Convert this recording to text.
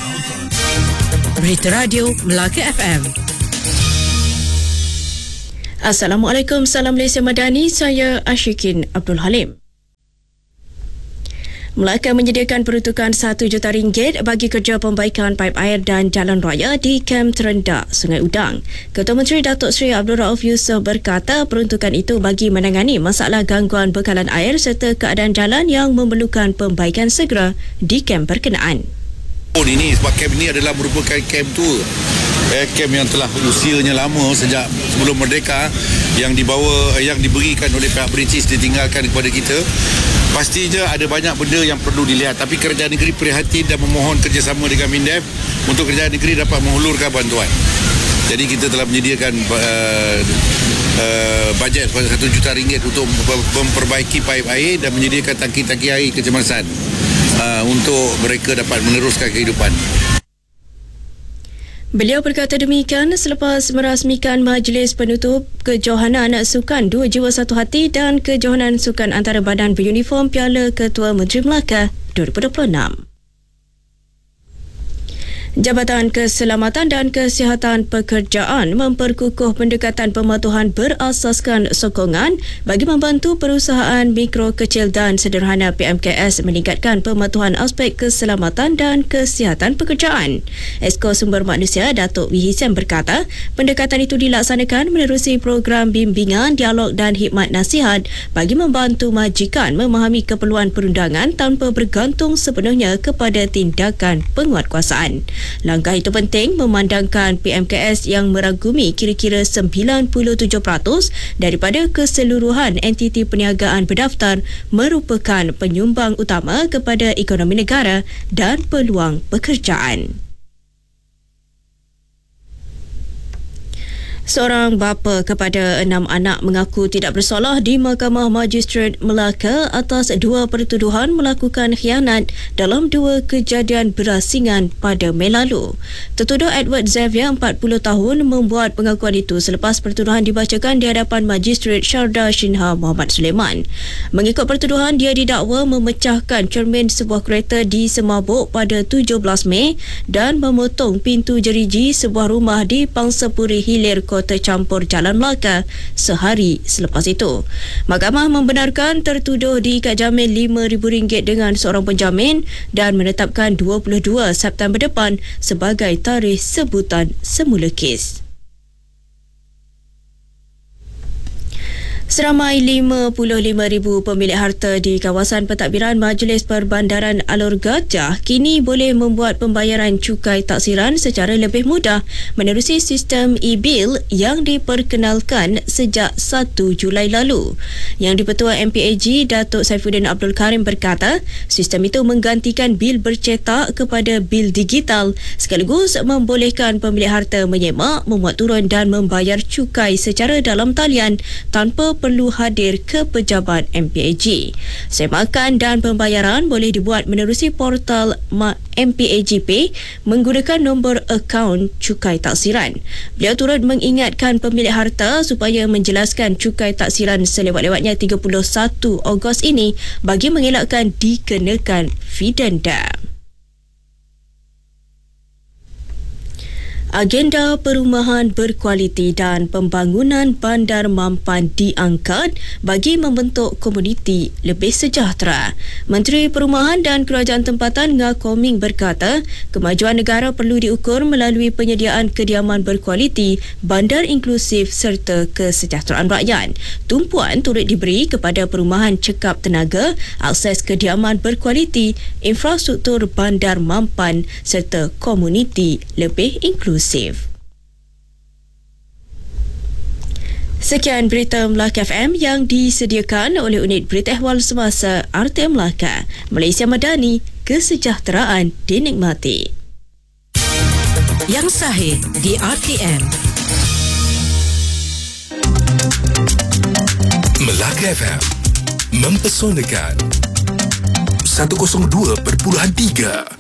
Berita Radio Melaka FM. Assalamualaikum, salam Malaysia Madani, saya Ashikin Abdul Halim. Melaka menyediakan peruntukan RM1 juta bagi kerja pembaikan paip air dan jalan raya di Kem Terendak, Sungai Udang. Ketua Menteri Datuk Seri Abdul Rauf Yusof berkata peruntukan itu bagi menangani masalah gangguan bekalan air serta keadaan jalan yang memerlukan pembaikan segera di kem berkenaan. Ini sebab kem ini adalah merupakan kem tua, kem yang telah usianya lama sejak sebelum merdeka, yang diberikan oleh pihak British, ditinggalkan kepada kita. Pastinya ada banyak benda yang perlu dilihat, tapi kerajaan negeri prihatin dan memohon kerjasama dengan MINDEF untuk kerajaan negeri dapat menghulurkan bantuan. Jadi kita telah menyediakan bajet RM1 juta untuk memperbaiki paip air dan menyediakan tangki-tangki air kecemasan untuk mereka dapat meneruskan kehidupan. Beliau berkata demikian selepas merasmikan Majlis Penutup Kejohanan Sukan 2 Jiwa 1 Hati dan Kejohanan Sukan Antara Badan Beruniform Piala Ketua Menteri Melaka 2026. Jabatan Keselamatan dan Kesihatan Pekerjaan memperkukuh pendekatan pematuhan berasaskan sokongan bagi membantu perusahaan mikro, kecil dan sederhana PMKS meningkatkan pematuhan aspek keselamatan dan kesihatan pekerjaan. Esko Sumber Manusia Datuk Wee Hee berkata, pendekatan itu dilaksanakan menerusi program bimbingan, dialog dan khidmat nasihat bagi membantu majikan memahami keperluan perundangan tanpa bergantung sepenuhnya kepada tindakan penguatkuasaan. Langkah itu penting memandangkan PMKS yang merangkumi kira-kira 97% daripada keseluruhan entiti perniagaan berdaftar merupakan penyumbang utama kepada ekonomi negara dan peluang pekerjaan. Seorang bapa kepada 6 anak mengaku tidak bersalah di Mahkamah Magistrate Melaka atas 2 pertuduhan melakukan khianat dalam 2 kejadian berasingan pada Mei lalu. Tertuduh Edward Xavier, 40 tahun, membuat pengakuan itu selepas pertuduhan dibacakan di hadapan Magistrate Syarda Shinha Muhammad Sulaiman. Mengikut pertuduhan, dia didakwa memecahkan cermin sebuah kereta di Semabuk pada 17 Mei dan memotong pintu jeriji sebuah rumah di Pangsapuri Hilir, Kota Campur, Jalan Melaka sehari selepas itu. Mahkamah membenarkan tertuduh diikat jamin RM5,000 dengan seorang penjamin dan menetapkan 22 September depan sebagai tarikh sebutan semula kes. Seramai 55,000 pemilik harta di kawasan pentadbiran Majlis Perbandaran Alor Gajah kini boleh membuat pembayaran cukai taksiran secara lebih mudah menerusi sistem e-bill yang diperkenalkan sejak 1 Julai lalu. Yang di-Pertua MPAG Datuk Saifuddin Abdul Karim berkata, sistem itu menggantikan bil bercetak kepada bil digital sekaligus membolehkan pemilik harta menyemak, memuat turun dan membayar cukai secara dalam talian tanpa perlu hadir ke pejabat MPAG. Semakan dan pembayaran boleh dibuat menerusi portal MPAG Pay menggunakan nombor akaun cukai taksiran. Beliau turut mengingatkan pemilik harta supaya menjelaskan cukai taksiran selewat-lewatnya 31 Ogos ini bagi mengelakkan dikenakan fee denda. Agenda perumahan berkualiti dan pembangunan bandar Mampan diangkat bagi membentuk komuniti lebih sejahtera. Menteri Perumahan dan Kerajaan Tempatan Ngah Koming berkata, kemajuan negara perlu diukur melalui penyediaan kediaman berkualiti, bandar inklusif serta kesejahteraan rakyat. Tumpuan turut diberi kepada perumahan cekap tenaga, akses kediaman berkualiti, infrastruktur bandar Mampan serta komuniti lebih inklusif. Sekian berita Melaka FM yang disediakan oleh unit berita ehwal semasa RTM Melaka. Malaysia Madani, kesejahteraan dinikmati. Yang sahih di RTM. Melaka FM mempesonakan 102.3